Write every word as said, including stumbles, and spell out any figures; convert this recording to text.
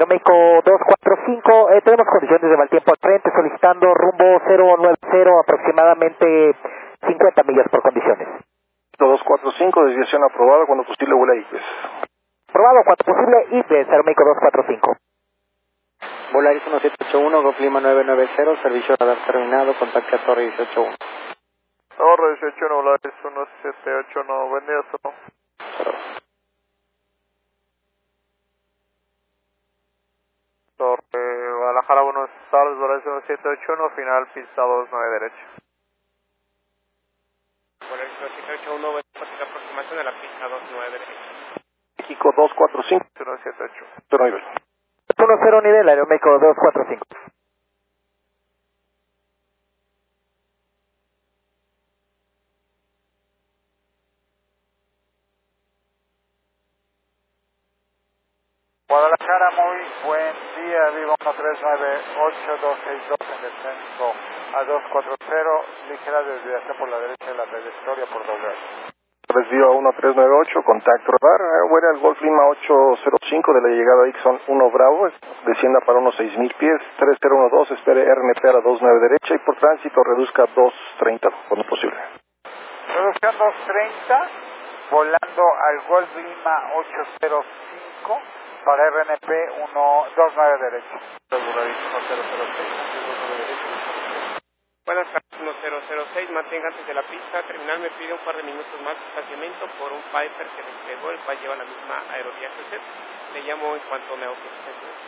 Aeroméxico dos cuatro cinco, eh, tenemos condiciones de mal tiempo al frente, solicitando rumbo cero nueve cero, aproximadamente cincuenta millas por condiciones. dos cuatro cinco, desviación aprobada, cuando posible vuela I P E S. Aprobado, cuanto posible, I P E S, Aeroméxico dos cuatro cinco. Volaris uno siete ocho uno, Golf Lima nueve nueve cero, servicio radar terminado, contacte a Torre dieciocho uno. Torre dieciocho uno, Volaris uno siete ocho uno, buen día, solo. Torre Guadalajara, buenos tardes, Volaris uno siete ocho uno, final pista dos nueve derecha. Volaris uno siete ocho uno, la aproximación de la pista dos nueve derecha. México dos cuatro cinco, uno siete ocho. cero nivel. uno cero nivel, Aeroméxico dos cuatro cinco. Guadalajara, muy buen día, Viva uno tres nueve ocho dos seis dos en descenso a dos cuatro cero, ligera desviación por la derecha de la trayectoria por doble. Desvío a uno tres nueve ocho, contacto radar, eh, vuela el Golf Lima ocho cero cinco de la llegada a Ixon uno Bravo, descienda para unos seis mil pies, tres cero uno dos, espere R N P a la dos nueve derecha y por tránsito reduzca a dos treinta, cuando posible. Reducción dos treinta, volando al Golf Lima ocho cero cinco para R N P uno dos nueve derecha. Buenas tardes, uno cero cero seis, mantenga antes de la pista, terminal me pide un par de minutos más de estacionamiento por un Piper que despegó, el cual lleva la misma aerovía que usted. Le llamo en cuanto me autorice.